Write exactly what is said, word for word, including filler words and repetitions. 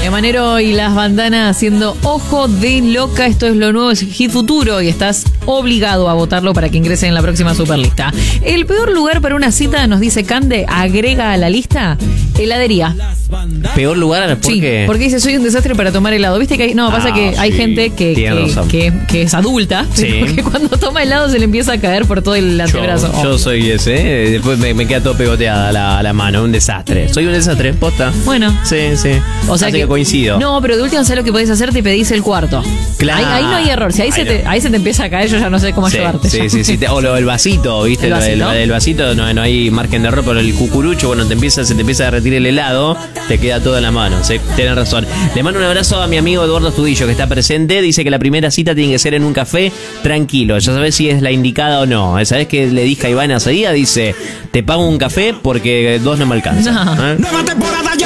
Emanero y las bandanas haciendo Ojo de Loca. Esto es lo nuevo, es Hit Futuro y estás obligado a votarlo para que ingrese en la próxima superlista. El peor lugar para una cita, nos dice Cande, agrega a la lista heladería. ¿Peor lugar? ¿Por sí, qué? porque dice, soy un desastre para tomar helado. Viste que hay, no, pasa Ah, que hay sí, gente que, que, que, que es adulta, sí. que cuando toma helado se le empieza a caer por todo el antebrazo. Yo, yo soy ese, ¿eh? Después me, me queda todo pegoteada la, la mano, un desastre. Soy un desastre, posta. Bueno. Sí, sí. O sea Así que, que coincido. No, pero de último, ¿sabes lo que podés hacer? Te pedís el cuarto. Claro. Ahí, ahí no hay error. Si ahí, Ahí se no. te, ahí se te empieza a caer, yo ya no sé cómo Sí, ayudarte. sí, sí, sí. O lo, el vasito, ¿viste? ¿El Lo del- vasito? Lo del vasito no, no hay margen de error, pero el cucurucho, cuando te empieza, se te empieza a derretir el helado, te queda todo en la mano. Sí, tenés razón. Le mando un abrazo a mi amigo Eduardo Estudillo, que está presente. Dice que la primera cita tiene que ser en un café tranquilo. Ya sabes si es la indicada o no. ¿Sabes qué le dije a Iván ese día? Dice, te pago un café porque dos no me alcanzan. No. ¿Eh? Nueva temporada ya.